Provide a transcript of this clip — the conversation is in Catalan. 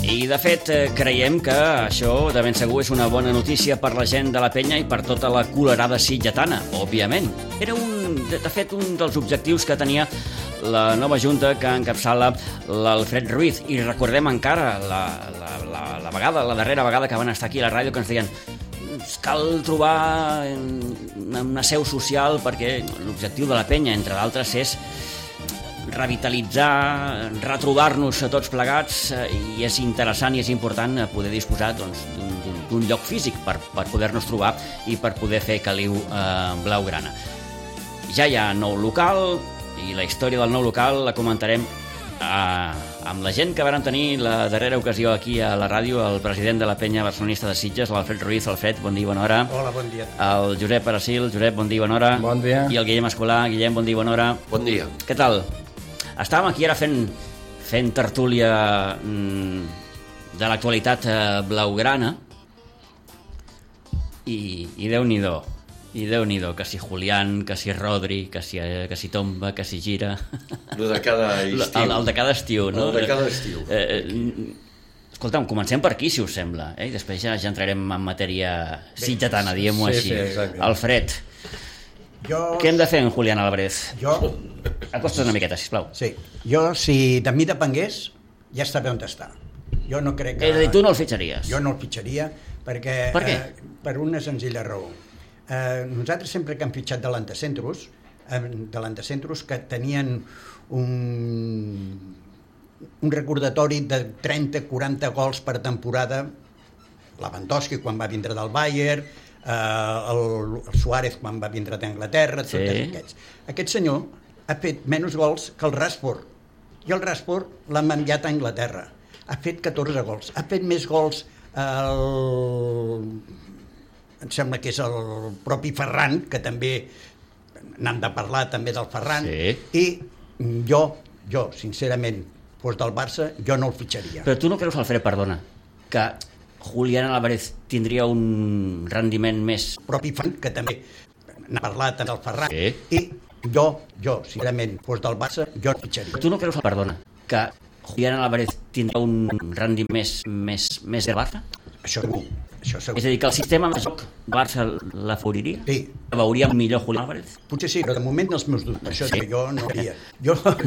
I, de fet, creiem que això de ben segur és una bona notícia per la gent de la penya i per tota la colerada sitgetana, òbviament. Era, de fet, un dels objectius que tenia la nova junta que encapçala l'Alfred Ruiz. I recordem encara la darrera vegada que van estar aquí a la ràdio, que ens deien cal trobar una seu social perquè l'objectiu de la penya, entre d'altres, és revitalitzar, retrobar-nos a tots plegats, i és interessant i és important poder disposar d'un lloc físic per poder-nos trobar i per poder fer caliu blaugrana. Ja hi ha nou local i la història del nou local la comentarem amb la gent que varen tenir la darrera ocasió aquí a la ràdio, el president de la penya barcelonista de Sitges, l'Alfred Ruiz. Alfred, bon dia i bona hora. Hola, bon dia. El Josep Aracil. Josep, bon dia i bona hora. Bon dia. I el Guillem Escolà. Guillem, bon dia i bona hora. Bon dia. Què tal? Estàvem aquí ara fent tertúlia de l'actualitat blaugrana i Déu-n'hi-do. I Déu-n'hi-do, que si Julián, que si Rodri, que si Tomba, que si Gira. El de cada estiu. El de cada estiu, no? El de cada estiu. Escolta'm, comencem per aquí, si us sembla, i després ja entrarem en matèria sitgetana, diguem-ho així. exacte. Alfred, què hem de fer en Julián Álvarez? Acosta't una miqueta, sisplau. Sí, jo, si de mi depengués, ja estava on està. Jo no crec que... És a dir, tu no el fitxaries? Jo no el fitxaria perquè... Per què? Per una senzilla raó. Nosaltres sempre que hem fitxat delantacentros que tenien un recordatori de 30-40 gols per temporada, Lewandowski quan va vindre del Bayern, el Suárez quan va vindre d'Anglaterra, tots aquests. Aquest senyor ha fet menys gols que el Rashford, i el Rashford l'han enviat a Anglaterra. Ha fet 14 gols. Ha fet més gols em sembla que és el propi Ferran, que també n'hem de parlar també del Ferran, i jo, sincerament, fos del Barça, jo no el fitxaria. Però tu no creus, Alfred, perdona, que Julián Álvarez tindria un rendiment més... Propi Ferran, que també n'ha parlat del Ferran, i jo, sincerament, fos del Barça, jo el fitxaria. Tu no creus, perdona, que Julián Álvarez tindria un rendiment més del Barça? Això segur. És a dir, que el sistema de joc Barça l'afavoriria? Sí. Veuríem millor Julián Álvarez? Potser sí, però de moment els meus dubtes. Això sí. Jo no hauria. Jo